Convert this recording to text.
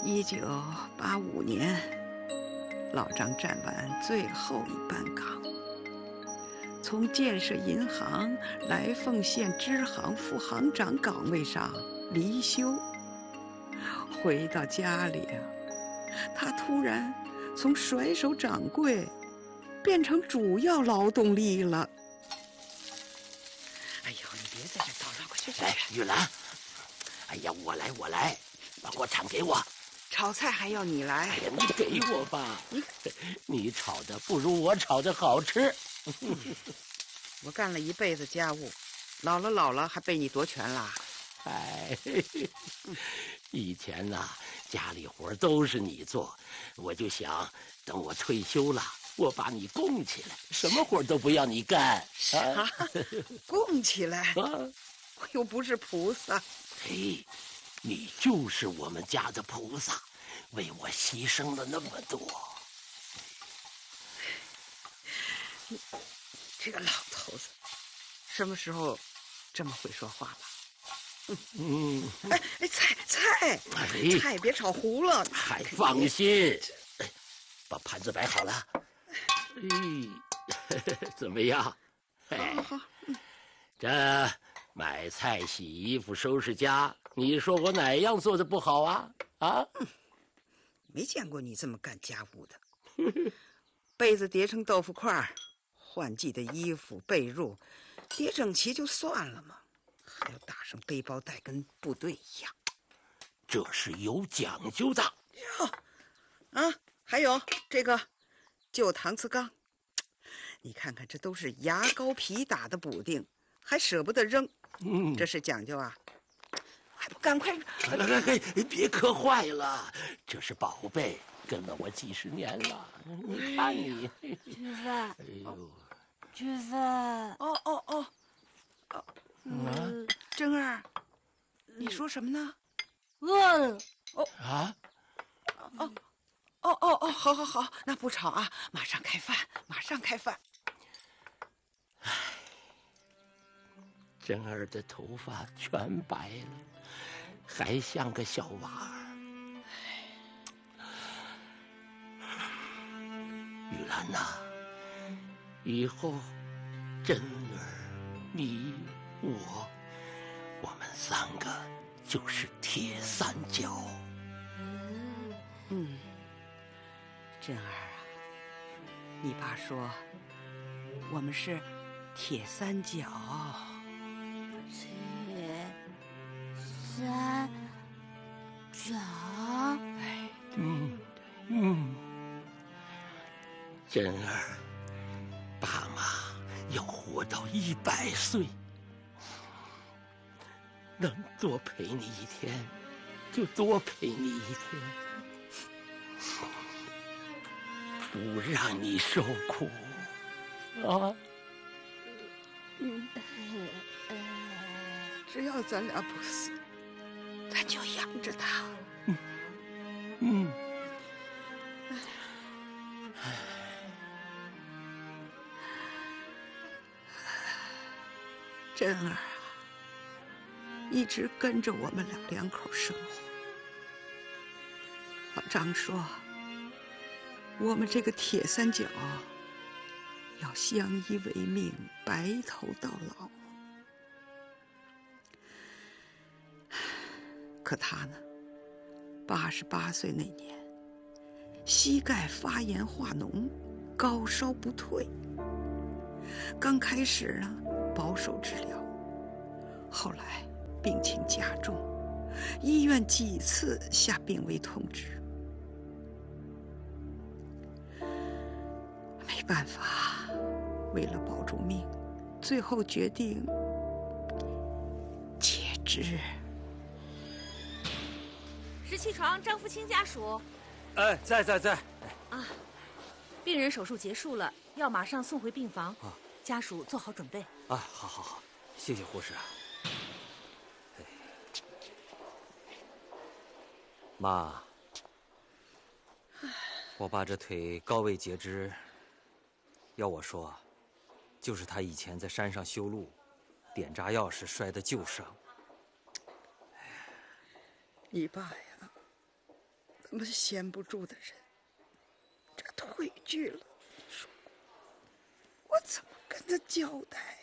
1985年，老张站完最后一班岗，从建设银行来凤县支行副行长岗位上离休。回到家里啊，他突然从甩手掌柜变成主要劳动力了。哎呦，你别在这叨叨，快去！ 哎，玉兰，哎呀，我来，把锅铲给我。 炒菜还要你来？ 哎呀，你给我吧，你炒的不如我炒的好吃。 我干了一辈子家务，老了还被你夺权了。 哎，以前呐，家里活都是你做，我就想等我退休了，我把你供起来，什么活都不要你干。 啥？供起来？我又不是菩萨。 嘿，你就是我们家的菩萨，为我牺牲了那么多。 这个老头子，什么时候这么会说话了？菜别炒糊了。 还放心，把盘子摆好了。怎么样？ 好。 这买菜、洗衣服、收拾家，你说我哪样做的不好啊？ 没见过你这么干家务的。被子叠成豆腐块，换季的衣服、被褥叠整齐就算了嘛，还要打上背包带，跟部队一样。 这是有讲究的。 还有这个旧搪瓷缸，你看看，这都是牙膏皮打的补丁，还舍不得扔。这是讲究啊！还不赶快！ 别磕坏了，这是宝贝，跟了我几十年了。你看你， 菊芬， 哎呦， 菊芬， 珍儿，你说什么呢？ 饿了。 好，那不吵啊，马上开饭。 珍儿的头发全白了，还像个小娃儿。玉兰呐，以后珍儿、你、我们三个就是铁三角。 珍儿啊，你爸说我们是铁三角。 铁三角。 珍儿，爸妈要活到100岁，能多陪你一天就多陪你一天，不让你受苦啊！ 只要咱俩不死，咱就养着他。珍儿啊，一直跟着我们两口生活。老张说，我们这个铁三角要相依为命，白头到老。可他呢，88岁那年，膝盖发炎化脓，高烧不退。刚开始呢，保守治疗，后来病情加重，医院几次下病危通知。没办法，为了保住命，最后决定截肢。 17床张福清家属。 在。 病人手术结束了，要马上送回病房。家属做好准备。 好，谢谢护士。妈，我爸这腿高位截肢，要我说，就是他以前在山上修路，点炸药时摔的旧伤。 你爸呀， 么闲不住的人，这退居了，说过，我怎么跟他交代？